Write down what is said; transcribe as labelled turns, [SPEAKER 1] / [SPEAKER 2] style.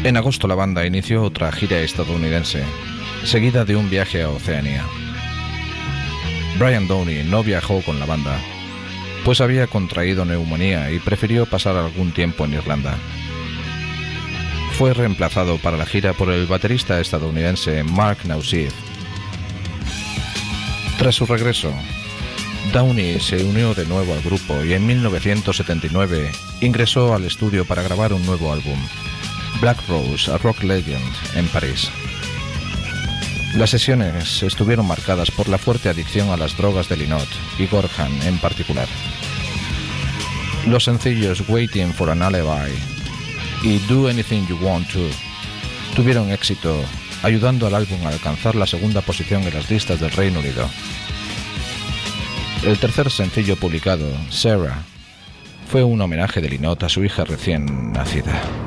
[SPEAKER 1] En agosto la banda inició otra gira estadounidense, seguida de un viaje a Oceanía. Brian Downey no viajó con la banda, pues había contraído neumonía y prefirió pasar algún tiempo en Irlanda. Fue reemplazado para la gira por el baterista estadounidense Mark Nausif. Tras su regreso, Downey se unió de nuevo al grupo y en 1979 ingresó al estudio para grabar un nuevo álbum, Black Rose, a Rock Legend, en París. Las sesiones estuvieron marcadas por la fuerte adicción a las drogas de Lynott y Gorham en particular. Los sencillos Waiting for an Alibi y Do Anything You Want To tuvieron éxito, ayudando al álbum a alcanzar la segunda posición en las listas del Reino Unido. El tercer sencillo publicado, Sarah, fue un homenaje de Lynott a su hija recién nacida.